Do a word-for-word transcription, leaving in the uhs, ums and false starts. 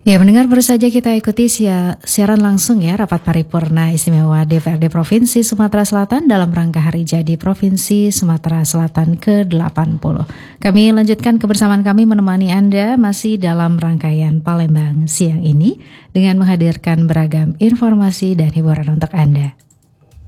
Ya, mendengar baru saja kita ikuti sia, siaran langsung ya Rapat Paripurna Istimewa D P R D Provinsi Sumatera Selatan dalam rangka Hari Jadi Provinsi Sumatera Selatan ke delapan puluh. Kami lanjutkan kebersamaan kami menemani Anda masih dalam rangkaian Palembang siang ini dengan menghadirkan beragam informasi dan hiburan untuk Anda.